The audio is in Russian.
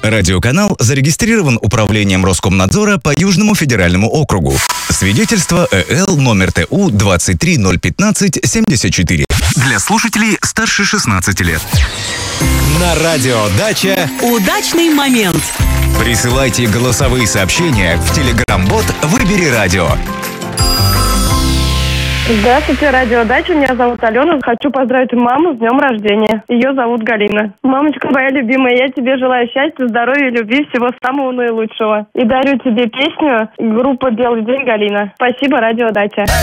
Радиоканал зарегистрирован Управлением Роскомнадзора по Южному федеральному округу. Свидетельство ЭЛ номер ТУ 23015-74. Для слушателей старше 16 лет. На радио «Дача» удачный момент. Присылайте голосовые сообщения в Telegram-бот «Выбери радио». Здравствуйте, радио «Дача». Меня зовут Алена. Хочу поздравить маму с днем рождения. Ее зовут Галина. Мамочка моя любимая, я тебе желаю счастья, здоровья, любви, всего самого наилучшего. И дарю тебе песню группы «Белый день», Галина. Спасибо, радио «Дача».